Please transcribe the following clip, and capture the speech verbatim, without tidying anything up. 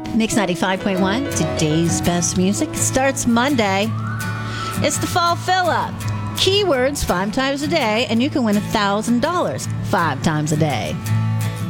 Mix ninety-five point one, today's best music starts Monday. It's the fall fill-up. Keywords five times a day, and you can win one thousand dollars five times a day.